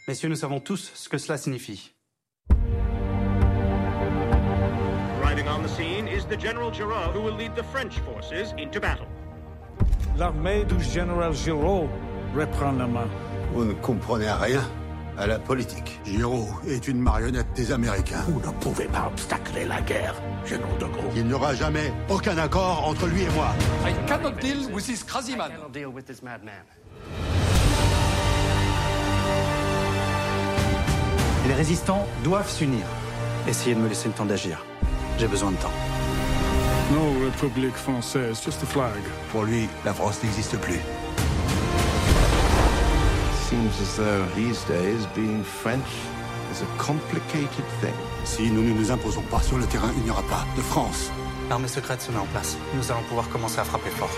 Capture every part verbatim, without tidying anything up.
Messieurs, nous savons tous ce que cela signifie. Arriving on the scene is the General Giraud, who will lead the French forces into battle. L'armée du général Giraud reprend la main. Vous ne comprenez rien à la politique. Giraud est une marionnette des Américains. Vous ne pouvez pas obstacler la guerre, général de Gaulle. Il n'y aura jamais aucun accord entre lui et moi. I cannot deal with this crazy man. I cannot deal with this madman. Les résistants doivent s'unir. Essayez de me laisser le temps d'agir. J'ai besoin de temps. No République française, just a flag. Pour lui, la France n'existe plus. Seems as though these days being French is a complicated thing. Si nous ne nous imposons pas sur le terrain, il n'y aura pas de France. L'armée secrète se met en place. Nous allons pouvoir commencer à frapper fort.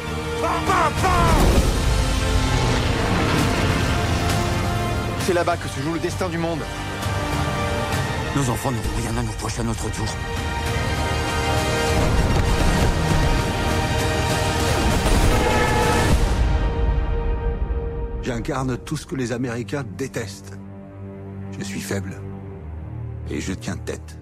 C'est là-bas que se joue le destin du monde. Nos enfants n'auront rien à nous reprocher à notre tour. J'incarne tout ce que les Américains détestent. Je suis faible. Et je tiens tête.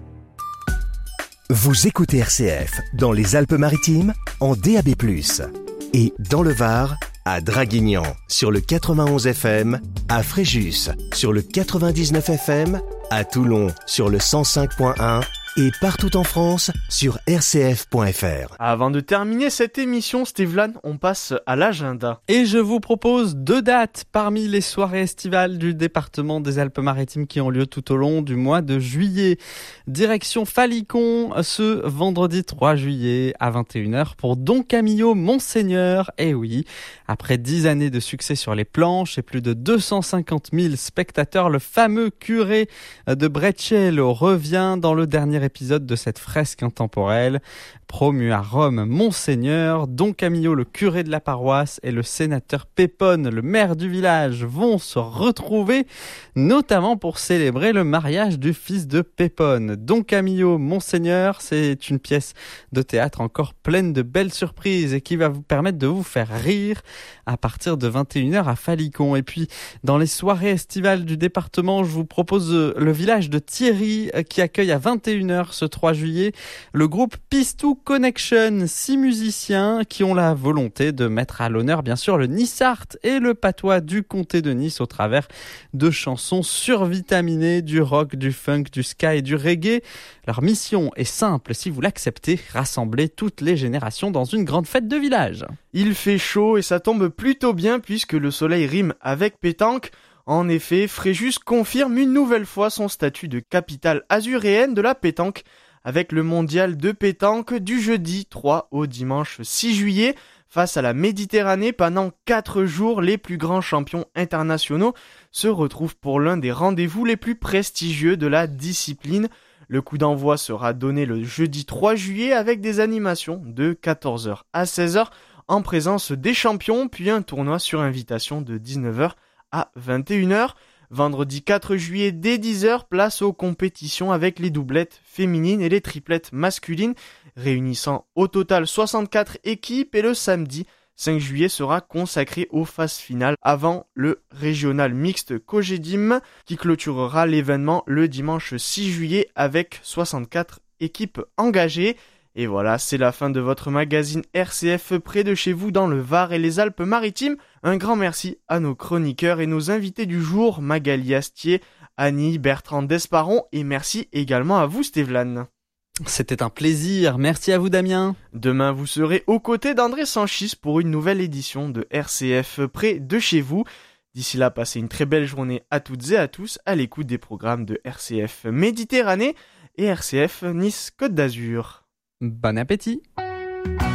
Vous écoutez R C F dans les Alpes-Maritimes en D A B plus, et dans le Var à Draguignan sur le quatre-vingt-onze F M, à Fréjus sur le quatre-vingt-dix-neuf F M, à Toulon sur le cent cinq point un et partout en France sur r c f point f r. Avant de terminer cette émission, Stevlan, on passe à l'agenda. Et je vous propose deux dates parmi les soirées estivales du département des Alpes-Maritimes qui ont lieu tout au long du mois de juillet. Direction Falicon ce vendredi trois juillet à vingt et une heures pour Don Camillo Monseigneur. Et oui, après dix années de succès sur les planches et plus de deux cent cinquante mille spectateurs, le fameux curé de Breccello revient dans le dernier épisode de cette fresque intemporelle. Promu à Rome Monseigneur, Don Camillo, le curé de la paroisse, et le sénateur Pépone, le maire du village, vont se retrouver, notamment pour célébrer le mariage du fils de Pépone. Don Camillo Monseigneur, c'est une pièce de théâtre encore pleine de belles surprises et qui va vous permettre de vous faire rire à partir de vingt et une heures à Falicon. Et puis, dans les soirées estivales du département, je vous propose le village de Thierry qui accueille à vingt et une heures ce trois juillet le groupe Pistou Connection, six musiciens qui ont la volonté de mettre à l'honneur bien sûr le Nissart et le patois du comté de Nice au travers de chansons survitaminées, du rock, du funk, du ska et du reggae. Leur mission est simple, si vous l'acceptez, rassembler toutes les générations dans une grande fête de village. Il fait chaud et ça tombe plutôt bien puisque le soleil rime avec pétanque. En effet, Fréjus confirme une nouvelle fois son statut de capitale azuréenne de la pétanque avec le mondial de pétanque du jeudi trois au dimanche six juillet. Face à la Méditerranée, pendant quatre jours, les plus grands champions internationaux se retrouvent pour l'un des rendez-vous les plus prestigieux de la discipline. Le coup d'envoi sera donné le jeudi trois juillet avec des animations de quatorze heures à seize heures en présence des champions, puis un tournoi sur invitation de dix-neuf heures à vingt et une heures. Vendredi quatre juillet dès dix heures, place aux compétitions avec les doublettes féminines et les triplettes masculines, réunissant au total soixante-quatre équipes, et le samedi cinq juillet sera consacré aux phases finales avant le régional mixte Cogedim qui clôturera l'événement le dimanche six juillet avec soixante-quatre équipes engagées. Et voilà, c'est la fin de votre magazine R C F près de chez vous dans le Var et les Alpes-Maritimes. Un grand merci à nos chroniqueurs et nos invités du jour, Magali Astier, Annie, Bertrand Desparon, et merci également à vous Stevlan. C'était un plaisir, merci à vous Damien. Demain vous serez aux côtés d'André Sanchis pour une nouvelle édition de R C F près de chez vous. D'ici là, passez une très belle journée à toutes et à tous à l'écoute des programmes de R C F Méditerranée et R C F Nice Côte d'Azur. Bon appétit!